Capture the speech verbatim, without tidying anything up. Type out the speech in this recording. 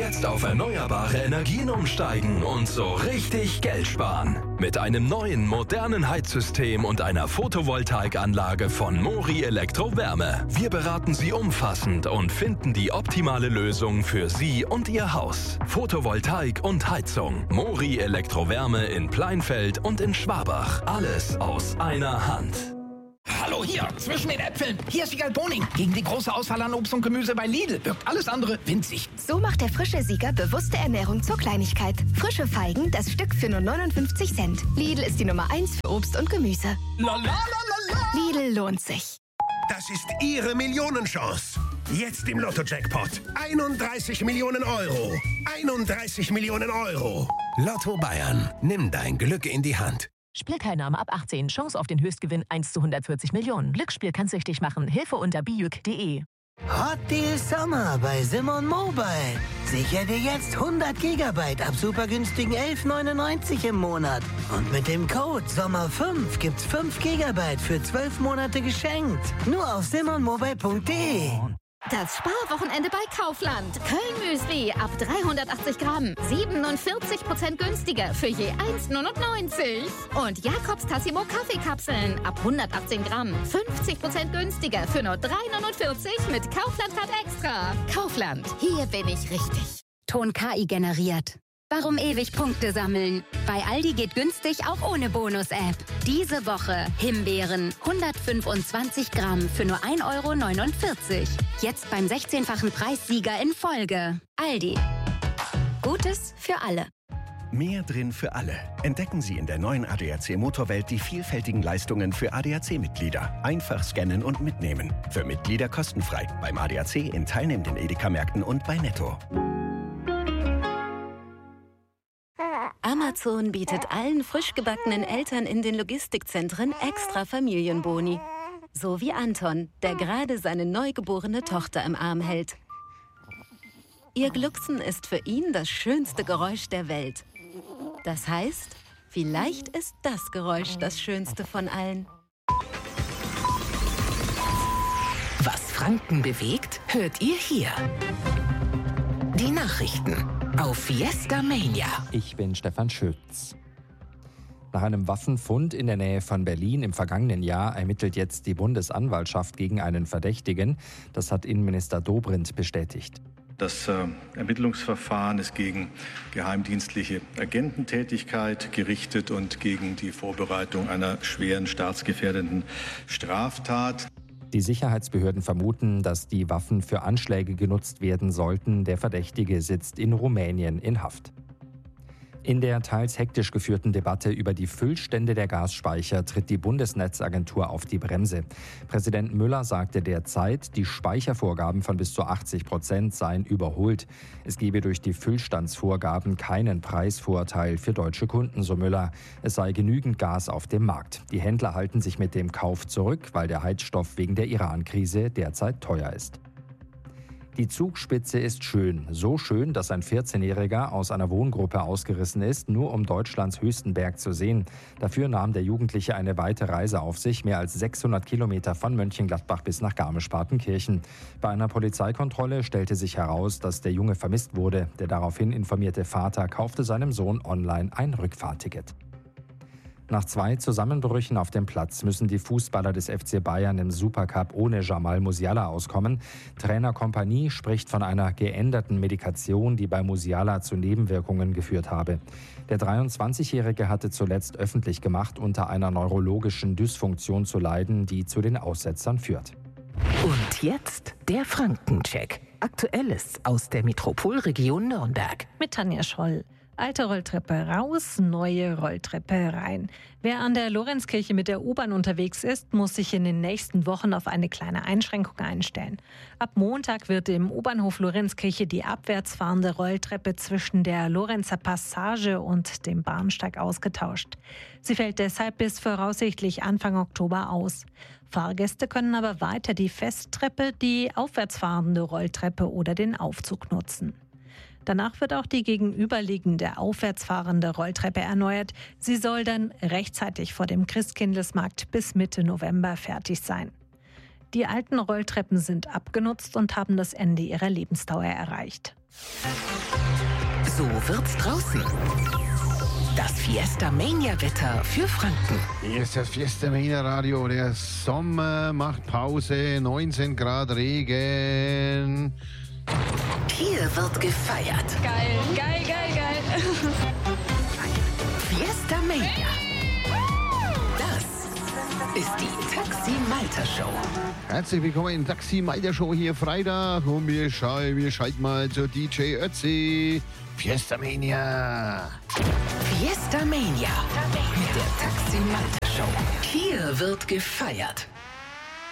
Jetzt auf erneuerbare Energien umsteigen und so richtig Geld sparen. Mit einem neuen, modernen Heizsystem und einer Photovoltaikanlage von Mori Elektrowärme. Wir beraten Sie umfassend und finden die optimale Lösung für Sie und Ihr Haus. Photovoltaik und Heizung. Mori Elektrowärme in Pleinfeld und in Schwabach. Alles aus einer Hand. Hallo hier, zwischen den Äpfeln. Hier ist Siegal Boning. Gegen die große Auswahl an Obst und Gemüse bei Lidl wirkt alles andere winzig. So macht der frische Sieger bewusste Ernährung zur Kleinigkeit. Frische Feigen, das Stück für nur neunundfünfzig Cent. Lidl ist die Nummer eins für Obst und Gemüse. La, la, la, la, la. Lidl lohnt sich. Das ist Ihre Millionenchance. Jetzt im Lotto-Jackpot. einunddreißig Millionen Euro. einunddreißig Millionen Euro. Lotto Bayern. Nimm dein Glück in die Hand. Spielteilnahme ab achtzehn. Chance auf den Höchstgewinn eins zu hundertvierzig Millionen. Glücksspiel kann süchtig machen. Hilfe unter bijuk punkt de. Hot Deal Sommer bei Simon Mobile. Sicher dir jetzt hundert Gigabyte ab super günstigen elf neunundneunzig im Monat. Und mit dem Code Sommer fünf gibt's fünf Gigabyte für zwölf Monate geschenkt. Nur auf simon mobile punkt de. Das Sparwochenende bei Kaufland. Köln-Müsli ab dreihundertachtzig Gramm. siebenundvierzig Prozent günstiger für je eins neunundneunzig. Und Jakobs Tassimo Kaffeekapseln ab hundertachtzehn Gramm. fünfzig Prozent günstiger für nur drei neunundvierzig mit Kaufland-Card Extra. Kaufland, hier bin ich richtig. Ton K I generiert. Warum ewig Punkte sammeln? Bei Aldi geht günstig auch ohne Bonus-App. Diese Woche Himbeeren hundertfünfundzwanzig Gramm für nur ein Euro neunundvierzig. Jetzt beim sechzehnfachen Preissieger in Folge. Aldi. Gutes für alle. Mehr drin für alle. Entdecken Sie in der neuen A D A C Motorwelt die vielfältigen Leistungen für A D A C-Mitglieder. Einfach scannen und mitnehmen. Für Mitglieder kostenfrei. Beim A D A C in teilnehmenden Edeka-Märkten und bei Netto. Amazon bietet allen frisch gebackenen Eltern in den Logistikzentren extra Familienboni. So wie Anton, der gerade seine neugeborene Tochter im Arm hält. Ihr Glucksen ist für ihn das schönste Geräusch der Welt. Das heißt, vielleicht ist das Geräusch das schönste von allen. Was Franken bewegt, hört ihr hier. Die Nachrichten auf Fiesta Mania. Ich bin Stefan Schütz. Nach einem Waffenfund in der Nähe von Berlin im vergangenen Jahr ermittelt jetzt die Bundesanwaltschaft gegen einen Verdächtigen. Das hat Innenminister Dobrindt bestätigt. Das äh, Ermittlungsverfahren ist gegen geheimdienstliche Agententätigkeit gerichtet und gegen die Vorbereitung einer schweren staatsgefährdenden Straftat. Die Sicherheitsbehörden vermuten, dass die Waffen für Anschläge genutzt werden sollten. Der Verdächtige sitzt in Rumänien in Haft. In der teils hektisch geführten Debatte über die Füllstände der Gasspeicher tritt die Bundesnetzagentur auf die Bremse. Präsident Müller sagte derzeit, die Speichervorgaben von bis zu achtzig Prozent seien überholt. Es gebe durch die Füllstandsvorgaben keinen Preisvorteil für deutsche Kunden, so Müller. Es sei genügend Gas auf dem Markt. Die Händler halten sich mit dem Kauf zurück, weil der Heizstoff wegen der Iran-Krise derzeit teuer ist. Die Zugspitze ist schön. So schön, dass ein vierzehnjähriger aus einer Wohngruppe ausgerissen ist, nur um Deutschlands höchsten Berg zu sehen. Dafür nahm der Jugendliche eine weite Reise auf sich, mehr als sechshundert Kilometer von Mönchengladbach bis nach Garmisch-Partenkirchen. Bei einer Polizeikontrolle stellte sich heraus, dass der Junge vermisst wurde. Der daraufhin informierte Vater kaufte seinem Sohn online ein Rückfahrticket. Nach zwei Zusammenbrüchen auf dem Platz müssen die Fußballer des F C Bayern im Supercup ohne Jamal Musiala auskommen. Trainer Kompanie spricht von einer geänderten Medikation, die bei Musiala zu Nebenwirkungen geführt habe. Der dreiundzwanzigjährige hatte zuletzt öffentlich gemacht, unter einer neurologischen Dysfunktion zu leiden, die zu den Aussetzern führt. Und jetzt der Frankencheck. Aktuelles aus der Metropolregion Nürnberg. Mit Tanja Scholl. Alte Rolltreppe raus, neue Rolltreppe rein. Wer an der Lorenzkirche mit der U-Bahn unterwegs ist, muss sich in den nächsten Wochen auf eine kleine Einschränkung einstellen. Ab Montag wird im U-Bahnhof Lorenzkirche die abwärts fahrende Rolltreppe zwischen der Lorenzer Passage und dem Bahnsteig ausgetauscht. Sie fällt deshalb bis voraussichtlich Anfang Oktober aus. Fahrgäste können aber weiter die Festtreppe, die aufwärts fahrende Rolltreppe oder den Aufzug nutzen. Danach wird auch die gegenüberliegende aufwärts fahrende Rolltreppe erneuert. Sie soll dann rechtzeitig vor dem Christkindlesmarkt bis Mitte November fertig sein. Die alten Rolltreppen sind abgenutzt und haben das Ende ihrer Lebensdauer erreicht. So wird's draußen. Das Fiesta Mania Wetter für Franken. Hier ist das Fiesta Mania Radio. Der Sommer macht Pause. neunzehn Grad Regen. Hier wird gefeiert. Geil, geil, geil, geil. Fiesta Mania. Das ist die Taxi Malta Show. Herzlich willkommen in Taxi Malta Show hier Freitag. Und wir, schall, wir schalten mal zur D J Ötzi. Fiesta Mania. Fiesta Mania. Mit der Taxi Malta Show. Hier wird gefeiert.